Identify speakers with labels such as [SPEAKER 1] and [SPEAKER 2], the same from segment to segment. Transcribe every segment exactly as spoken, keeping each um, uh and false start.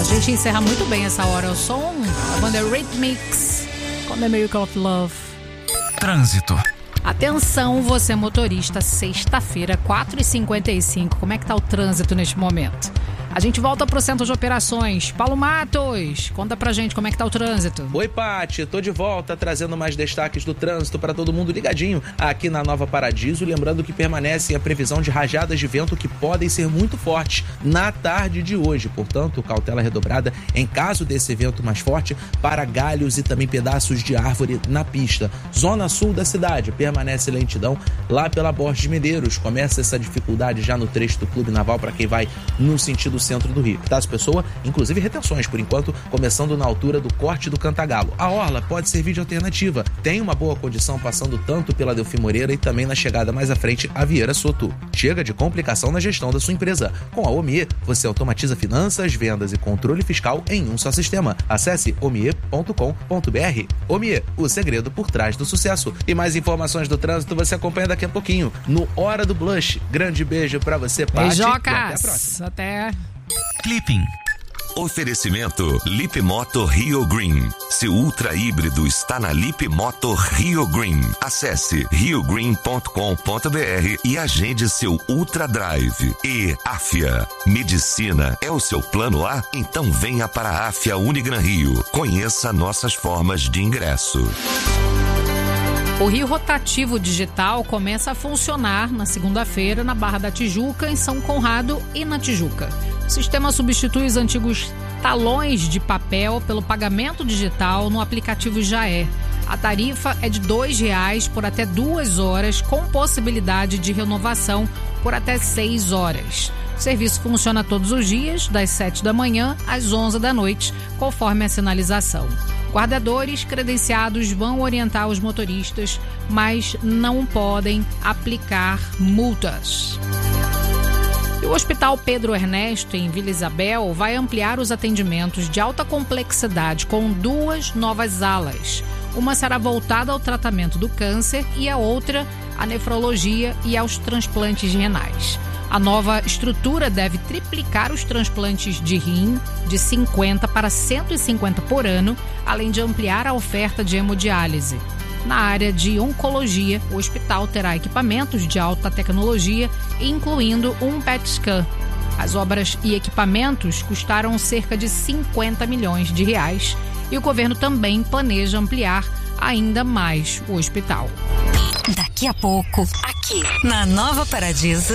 [SPEAKER 1] A gente encerra muito bem essa hora. O som da banda Rhythmics com The Miracle of Love.
[SPEAKER 2] Trânsito.
[SPEAKER 1] Atenção, você motorista, sexta-feira, quatro e cinquenta e cinco. Como é que tá o trânsito neste momento? A gente volta pro centro de operações. Paulo Matos, conta pra gente como é que tá o trânsito.
[SPEAKER 3] Oi, Paty, tô de volta trazendo mais destaques do trânsito para todo mundo ligadinho aqui na Nova Paradiso. Lembrando que permanece a previsão de rajadas de vento que podem ser muito fortes na tarde de hoje. Portanto, cautela redobrada em caso desse vento mais forte para galhos e também pedaços de árvore na pista. Zona sul da cidade, permanece lentidão lá pela Borges de Medeiros. Começa essa dificuldade já no trecho do Clube Naval para quem vai no sentido centro do Rio. Tá, pessoa? Inclusive retenções, por enquanto, começando na altura do corte do Cantagalo. A orla pode servir de alternativa. Tem uma boa condição passando tanto pela Delfim Moreira e também na chegada mais à frente a Vieira Soto. Chega de complicação na gestão da sua empresa. Com a Omie, você automatiza finanças, vendas e controle fiscal em um só sistema. Acesse omie ponto com ponto br. Omie, o segredo por trás do sucesso. E mais informações do trânsito você acompanha daqui a pouquinho no Hora do Blush. Grande beijo pra você, Paty.
[SPEAKER 1] Beijocas.
[SPEAKER 3] Até a próxima.
[SPEAKER 1] Até.
[SPEAKER 2] Clipping.
[SPEAKER 4] Oferecimento Lip Moto Rio Green. Seu ultra híbrido está na Lip Moto Rio Green. Acesse rio green ponto com ponto br e agende seu Ultra Drive. E Afia. Medicina é o seu plano A? Então venha para a Afia Unigran Rio. Conheça nossas formas de ingresso.
[SPEAKER 1] O Rio Rotativo Digital começa a funcionar na segunda-feira na Barra da Tijuca, em São Conrado e na Tijuca. O sistema substitui os antigos talões de papel pelo pagamento digital no aplicativo Jaé. A tarifa é de dois reais por até duas horas, com possibilidade de renovação por até seis horas. O serviço funciona todos os dias, das sete da manhã às onze da noite, conforme a sinalização. Guardadores credenciados vão orientar os motoristas, mas não podem aplicar multas. E o Hospital Pedro Ernesto, em Vila Isabel, vai ampliar os atendimentos de alta complexidade com duas novas alas. Uma será voltada ao tratamento do câncer e a outra à nefrologia e aos transplantes renais. A nova estrutura deve triplicar os transplantes de rim de cinquenta para cento e cinquenta por ano, além de ampliar a oferta de hemodiálise. Na área de oncologia, o hospital terá equipamentos de alta tecnologia, incluindo um P E T scan. As obras e equipamentos custaram cerca de cinquenta milhões de reais e o governo também planeja ampliar ainda mais o hospital.
[SPEAKER 5] Daqui a pouco, aqui na Nova Paradiso.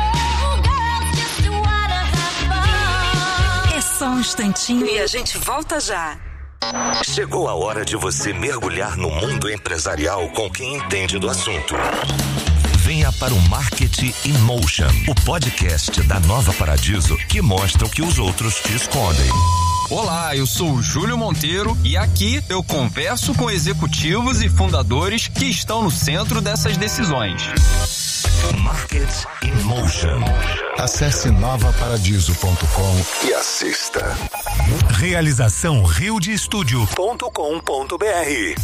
[SPEAKER 5] É só um instantinho e a gente volta já.
[SPEAKER 4] Chegou a hora de você mergulhar no mundo empresarial com quem entende do assunto. Venha para o Marketing in Motion, o podcast da Nova Paradiso que mostra o que os outros te escondem.
[SPEAKER 6] Olá, eu sou o Júlio Monteiro e aqui eu converso com executivos e fundadores que estão no centro dessas decisões.
[SPEAKER 4] Market in Motion.
[SPEAKER 7] Acesse nova paradiso ponto com
[SPEAKER 4] e assista.
[SPEAKER 2] Realização rio de estúdio ponto com ponto br.